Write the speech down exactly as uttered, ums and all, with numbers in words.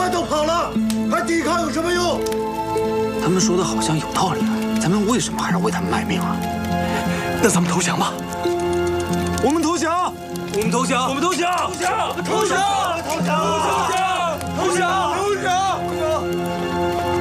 官都跑了，还抵抗有什么用？ 他们说的好像有道理啊，咱们为什么还要为他们卖命啊？ 那咱们投降吧！我们投降！ 我们投降！ 我们投降！ 投降！ 投降！投降！投降！投降！